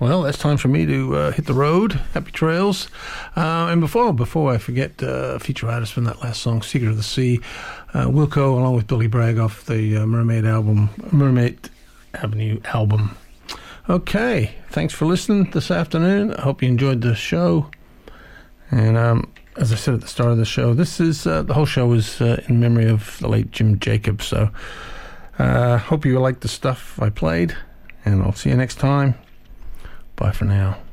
Well, it's time for me to hit the road. Happy trails. And before I forget, feature artist from that last song, Secret of the Sea, Wilco, along with Billy Bragg off the Mermaid Avenue album. Okay, thanks for listening this afternoon. I hope you enjoyed the show. And as I said at the start of the show, this is the whole show is in memory of the late Jim Jacobs. So hope you like the stuff I played, and I'll see you next time. Bye for now.